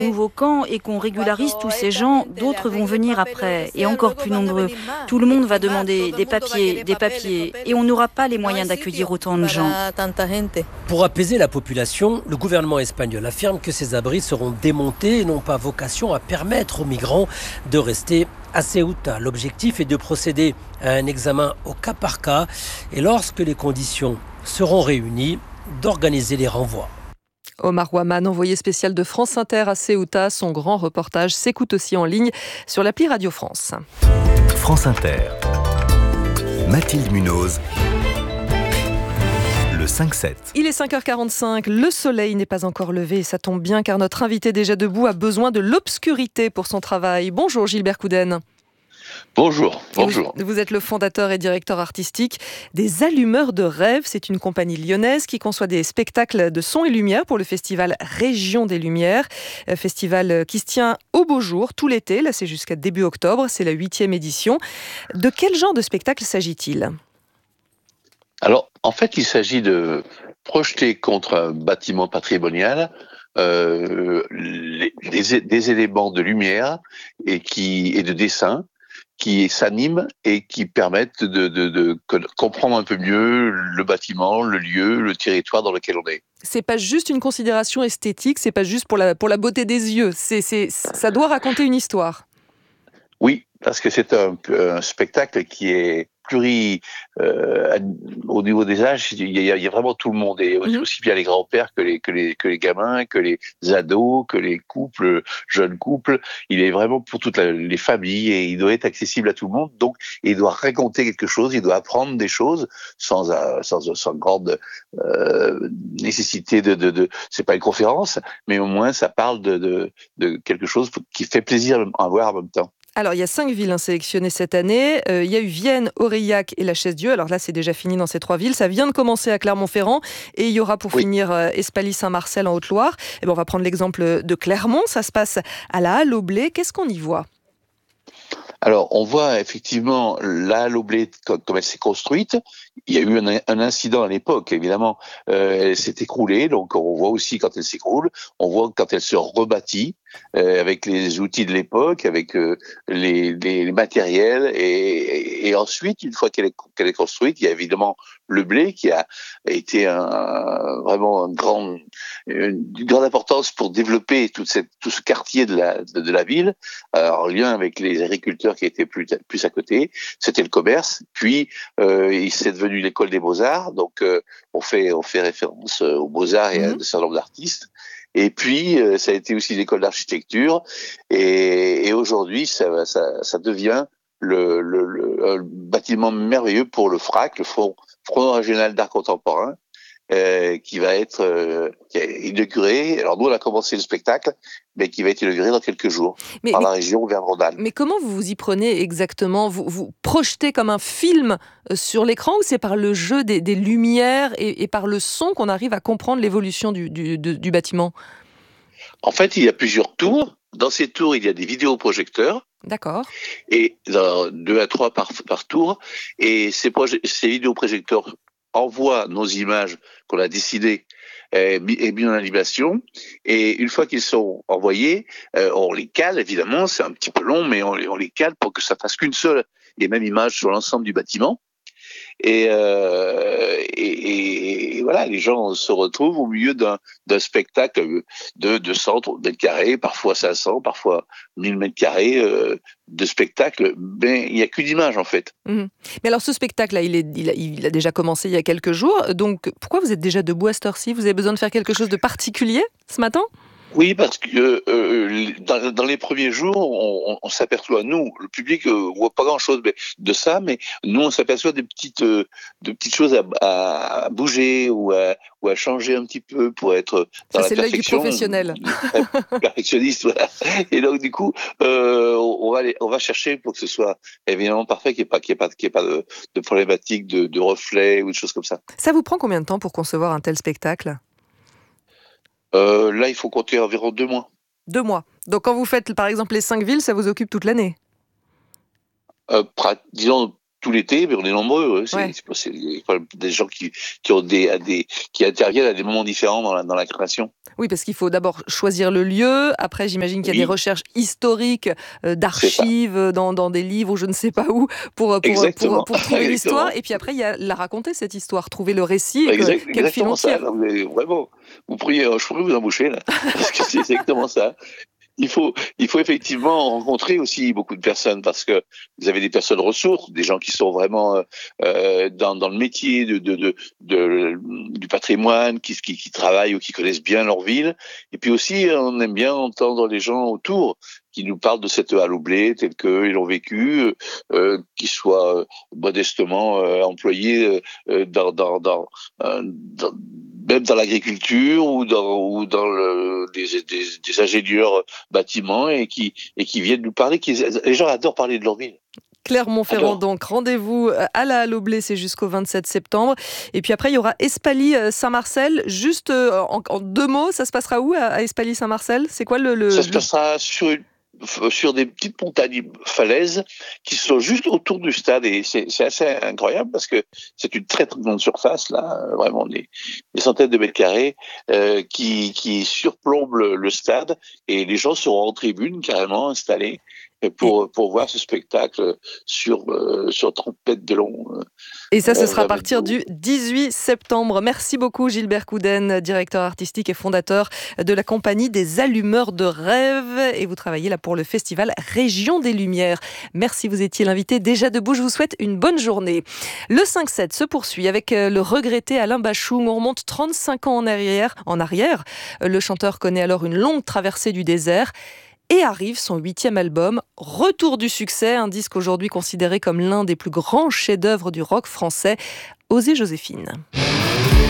nouveau camp et qu'on régularise tous ces gens, d'autres vont venir après, et encore plus nombreux. Tout le monde va demander des papiers, et on n'aura pas les moyens d'accueillir autant de gens. Pour apaiser la population, le gouvernement espagnol affirme que ces abris seront démontés et n'ont pas vocation à permettre aux migrants de rester à Ceuta. L'objectif est de procéder à un examen au cas par cas et lorsque les conditions seront réunies, d'organiser les renvois. Omar Ouaman, envoyé spécial de France Inter à Ceuta. Son grand reportage s'écoute aussi en ligne sur l'appli Radio France. France Inter. Mathilde Munoz. Le 5-7. Il est 5h45, le soleil n'est pas encore levé et ça tombe bien car notre invité déjà debout a besoin de l'obscurité pour son travail. Bonjour Gilbert Couden. Bonjour. Vous êtes le fondateur et directeur artistique des Allumeurs de Rêve. C'est une compagnie lyonnaise qui conçoit des spectacles de son et lumière pour le festival Région des Lumières. Festival qui se tient au beau jour tout l'été. Là, c'est jusqu'à début octobre. C'est la 8e édition. De quel genre de spectacle s'agit-il ? Alors, en fait, il s'agit de projeter contre un bâtiment patrimonial des éléments de lumière et de dessin qui s'animent et qui permettent de comprendre un peu mieux le bâtiment, le lieu, le territoire dans lequel on est. C'est pas juste une considération esthétique, c'est pas juste pour la beauté des yeux, ça doit raconter une histoire. Oui, parce que c'est un spectacle qui est au niveau des âges, il y a vraiment tout le monde, et aussi bien les grands-pères que les gamins, que les ados, que les couples, jeunes couples. Il est vraiment pour toutes les familles et il doit être accessible à tout le monde. Donc, il doit raconter quelque chose, il doit apprendre des choses sans grande nécessité c'est pas une conférence, mais au moins ça parle de quelque chose qui fait plaisir à voir en même temps. Alors, il y a 5 villes sélectionnées cette année. Il y a eu Vienne, Aurillac et la Chaise-Dieu. Alors là, c'est déjà fini dans ces 3 villes. Ça vient de commencer à Clermont-Ferrand. Et il y aura pour finir Espaly-Saint-Marcel en Haute-Loire. Et on va prendre l'exemple de Clermont. Ça se passe à la Halle au Blé. Qu'est-ce qu'on y voit ? Alors, on voit effectivement la Halle au Blé comme elle s'est construite. Il y a eu un incident à l'époque, évidemment. Elle s'est écroulée, donc on voit aussi quand elle s'écroule. On voit quand elle se rebâtit avec les outils de l'époque, avec les matériels. Et ensuite, une fois qu'elle est construite, il y a évidemment le blé qui a été vraiment une grande importance pour développer tout ce quartier de la ville, en lien avec les agriculteurs qui étaient plus à côté. C'était le commerce. Puis c'est devenu l'école des Beaux-Arts. Donc on fait référence aux Beaux-Arts et à un certain nombre d'artistes. Et puis ça a été aussi l'école d'architecture. Et aujourd'hui, ça devient un bâtiment merveilleux pour le FRAC, le Front régional d'art contemporain, qui va être inauguré. Alors nous, on a commencé le spectacle, mais qui va être inauguré dans quelques jours par la région Auvergne-Rhône-Alpes. Mais comment vous vous y prenez exactement ? Vous projetez comme un film sur l'écran ou c'est par le jeu des lumières et par le son qu'on arrive à comprendre l'évolution du bâtiment ? En fait, il y a plusieurs tours. Dans ces tours, il y a des vidéoprojecteurs. D'accord. Et 2 à 3 par tour. Et ces vidéoprojecteurs envoient nos images qu'on a décidées et mis en animation. Et une fois qu'ils sont envoyés, on les cale, évidemment. C'est un petit peu long, mais on les cale pour que ça fasse qu'une seule et même image sur l'ensemble du bâtiment. Et voilà, les gens se retrouvent au milieu d'un spectacle de 200 mètres carrés, parfois 500, parfois 1000 mètres carrés de spectacle. Mais il n'y a qu'une image, en fait. Mais alors, ce spectacle-là, il a déjà commencé il y a quelques jours. Donc, pourquoi vous êtes déjà debout à cette heure-ci ? Vous avez besoin de faire quelque chose de particulier ce matin ? Oui, parce que dans les premiers jours, on s'aperçoit, nous, le public, voit pas grand-chose de ça, mais nous, on s'aperçoit de petites choses à bouger ou à changer un petit peu pour être dans la perfection. Ça, c'est l'œil du professionnel. Perfectionniste, voilà. Et donc, du coup, on va chercher pour que ce soit évidemment parfait, qu'il n'y ait pas de problématique de reflets ou de choses comme ça. Ça vous prend combien de temps pour concevoir un tel spectacle ? Là, il faut compter environ 2 mois. 2 mois. Donc, quand vous faites, par exemple, les 5 villes, ça vous occupe toute l'année ? Disons, tout l'été, mais on est nombreux. C'est des gens qui interviennent à des moments différents dans la création. Oui, parce qu'il faut d'abord choisir le lieu. Après, j'imagine qu'il y a des recherches historiques, d'archives, dans des livres ou je ne sais pas où, pour trouver l'histoire. Et puis après, il y a la raconter, cette histoire, trouver le récit. Quel fil on tire. Vraiment, je pourrais vous embaucher, là, parce que c'est exactement ça. Il faut effectivement rencontrer aussi beaucoup de personnes, parce que vous avez des personnes ressources, des gens qui sont vraiment dans le métier du patrimoine, qui travaillent ou qui connaissent bien leur ville. Et puis aussi, on aime bien entendre les gens autour qui nous parlent de cette halle au blé telle qu'ils l'ont vécu, qui soient modestement employés même dans l'agriculture ou dans des ingénieurs bâtiments et qui viennent nous parler. Les gens adorent parler de leur ville. Clermont-Ferrand, donc rendez-vous à la Halle au Blé, c'est jusqu'au 27 septembre. Et puis après, il y aura Espaly-Saint-Marcel. Juste en 2 mots, ça se passera où à Espaly-Saint-Marcel ? C'est quoi Ça se passera sur des petites montagnes falaises qui sont juste autour du stade, et c'est assez incroyable parce que c'est une très très grande surface là, vraiment des centaines de mètres carrés qui surplombe le stade, et les gens seront en tribune carrément installés pour voir ce spectacle sur 30 mètres de long. Et ça, ce sera à partir du 18 septembre. Merci beaucoup Gilbert Couden, directeur artistique et fondateur de la compagnie des Allumeurs de Rêve. Et vous travaillez là pour le festival Région des Lumières. Merci, vous étiez l'invité déjà debout. Je vous souhaite une bonne journée. Le 5-7 se poursuit avec le regretté Alain Bachung. On remonte 35 ans en arrière. Le chanteur connaît alors une longue traversée du désert. Et arrive son 8e album, Retour du succès, un disque aujourd'hui considéré comme l'un des plus grands chefs-d'œuvre du rock français. Osez Joséphine.